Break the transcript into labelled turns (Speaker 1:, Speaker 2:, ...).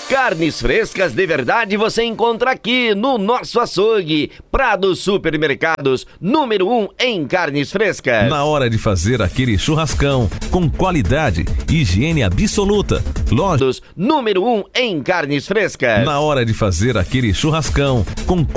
Speaker 1: Carnes frescas de verdade você encontra aqui no nosso açougue. Prado Supermercados, número 1 em carnes frescas.
Speaker 2: Na hora de fazer aquele churrascão, com qualidade, higiene absoluta. Lojas
Speaker 1: número 1 em carnes frescas.
Speaker 2: Na hora de fazer aquele churrascão, com